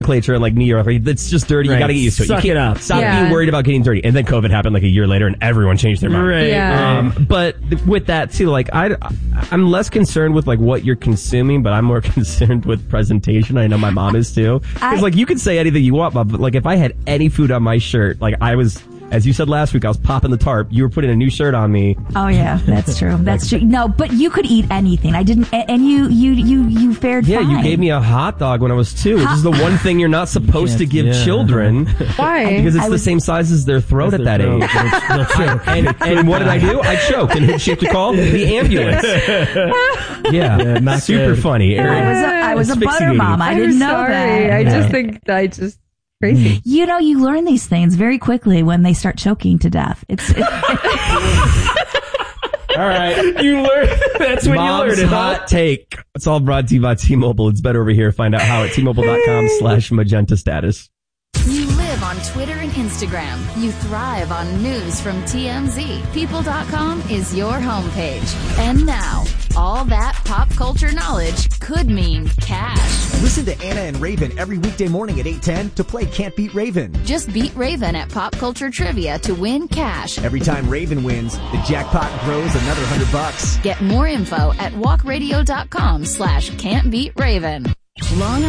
nomenclature in like New York. It's just dirty. Right. You got to get used to it. Suck it up. Stop being worried about getting dirty. And then COVID happened like a year later, and everyone changed their mind. Right. Yeah. But with that too, like I'm less concerned with like what you're consuming, but I'm more concerned with presentation. I know my mom is too. Because like you can say anything you want, but like if I had any food on my shirt, like I was. As you said last week, I was popping the tarp. You were putting a new shirt on me. Oh yeah, that's true. That's true. No, but you could eat anything. I didn't, and you fared fine. Yeah, you gave me a hot dog when I was 2, which is the one thing you're not supposed to give children. Why? Because it's the same size as their throat at that age. And what did I do? I choked. And who did she have to call? The ambulance. Yeah, not super funny. I was a butter mom. I didn't know that. I just think crazy. You know, you learn these things very quickly when they start choking to death. All right. You learn. That's when Mom's you learn it. hot take. It's all brought to you by T-Mobile. It's better over here. Find out how at T-Mobile.com/magenta status. You live on Twitter and Instagram. You thrive on news from TMZ. People.com is your homepage. And now, all that pop culture knowledge could mean cash. Listen to Anna and Raven every weekday morning at 8:10 to play Can't Beat Raven. Just beat Raven at Pop Culture Trivia to win cash. Every time Raven wins, the jackpot grows another $100. Get more info at walkradio.com/can'tbeatraven. Long